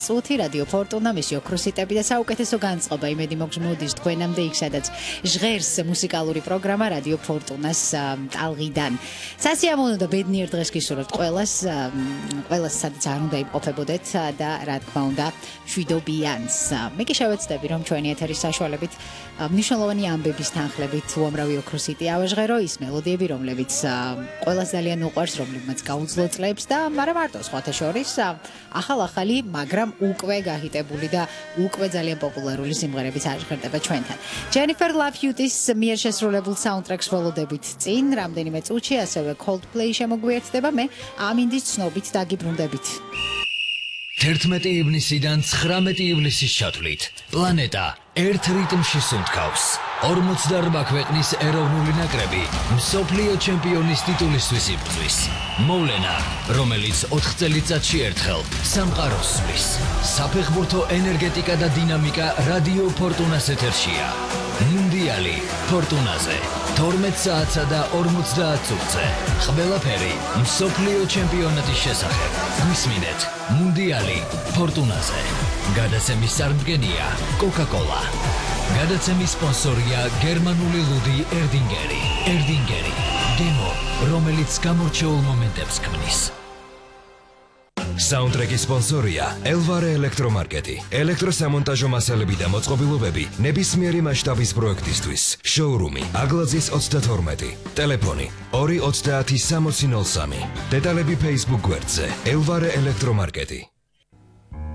წუთი რადიო ფორტუნა მისი ოქროსიტები და საუკეთესო განწყობა იმედი მოგზმოდის თქვენამდე იქ სადაც ჟღერს მუსიკალური პროგრამა რადიო ფორტუნას ტალღიდან. სასიამოვნო და ბედნიერ დღეს გისურვებთ ყველას სადაც არ უნდა იმყოფებოდეთ და რა თქმა უნდა მშვიდობიანს. მე კი შევეცდები რომ ჩვენი ეთერის საშუალებით მნიშვნელოვანი ამბების თანხლებით უამრავი ოქროსიტი ავაჟღერო ის მელოდიები რომლებიც ყველას ძალიან უყვარს რომლებმაც გაუძლო წლებს და არა მარტო სხვათა შორის ახალი მაგრამ უკვე გահიტებული და უკვე ძალიან პოპულარული სიმღერებიც აღჭირდება ჩვენთან. Jennifer Love Hewitt-ის მიერ შესრულებულ საუნდტრეკს ველოდებით წინ, რამდენიმე წუთში ასევე Coldplay შემოგვიერთდება, მე ამინდის ცნობით დაგიბრუნდებით. 11 ივნისიდან 19 ივლისის ჩათვლით პლანეტა ერთ რიტმში სუნთქავს 48 ქვეყნის ეროვნული ნაკრები მსოფლიო ჩემპიონის ტიტულისთვის იბრძვის მოვლენა რომელიც 4 წელიწადში ერთხელ სამყაროს სვლის საფეხბურთო ენერგეტიკა და დინამიკა რადიო ფორტუნას ეთერშია მუნდიალი ფორტუნაზე 12 საათსა და 50 წუთზე ყველაფერი მსოფლიო ჩემპიონატის შესახებ გვისმინეთ მუნდიალი ფორტუნაზე გადაცემის წარმდგენია Coca-Cola გადაცემის სპონსორია გერმანული ლუდი ერდინგერი გემო რომელიც გამორჩეულ მომენტებს ქმნის საუნდტრეკის სპონსორია ელვარე ელექტრომარკეტი ელექტროსამონტაჟო მასალები და მოწყობილობები ნებისმიერი მასშტაბის პროექტისთვის შოურუმი აგლაძის 32 ტელეფონი 230 6003 დეტალები Facebook გვერდზე ელვარე ელექტრომარკეტი